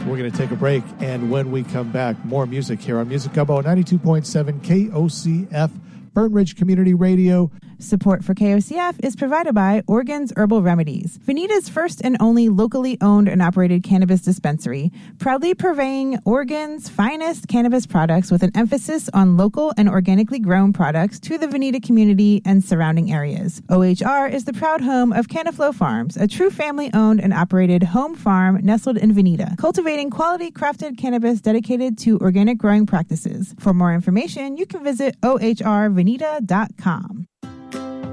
We're going to take a break, and when we come back, more music here on Music Gumbo 92.7 KOCF, Fern Ridge Community Radio. Support for KOCF is provided by Organs Herbal Remedies, Veneta's first and only locally owned and operated cannabis dispensary, proudly purveying Oregon's finest cannabis products with an emphasis on local and organically grown products to the Veneta community and surrounding areas. OHR is the proud home of Canaflow Farms, a true family-owned and operated home farm nestled in Veneta, cultivating quality crafted cannabis dedicated to organic growing practices. For more information, you can visit ohrveneta.com.